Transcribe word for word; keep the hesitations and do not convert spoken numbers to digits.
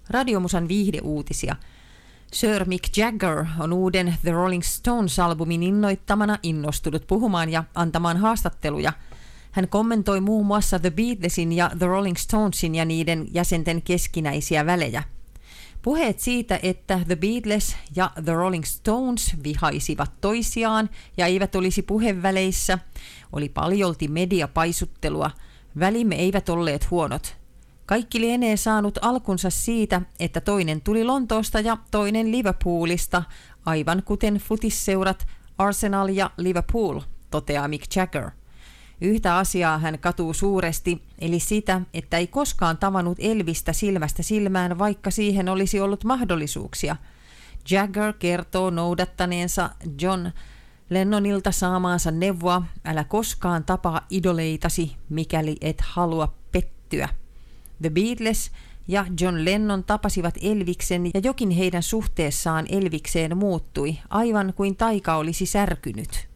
Radiomusan viihdeuutisia. Sir Mick Jagger on uuden The Rolling Stones-albumin innoittamana innostunut puhumaan ja antamaan haastatteluja. Hän kommentoi muun muassa The Beatlesin ja The Rolling Stonesin ja niiden jäsenten keskinäisiä välejä. Puheet siitä, että The Beatles ja The Rolling Stones vihaisivat toisiaan ja eivät olisi puheväleissä, oli paljolti mediapaisuttelua. Välimme eivät olleet huonot. Kaikki lienee saanut alkunsa siitä, että toinen tuli Lontoosta ja toinen Liverpoolista, aivan kuten futisseurat Arsenal ja Liverpool, toteaa Mick Jagger. Yhtä asiaa hän katuu suuresti, eli sitä, että ei koskaan tavannut Elvistä silmästä silmään, vaikka siihen olisi ollut mahdollisuuksia. Jagger kertoo noudattaneensa John Lennonilta saamaansa neuvoa, älä koskaan tapaa idoleitasi, mikäli et halua pettyä. The Beatles ja John Lennon tapasivat Elviksen ja jokin heidän suhteessaan Elvikseen muuttui, aivan kuin taika olisi särkynyt.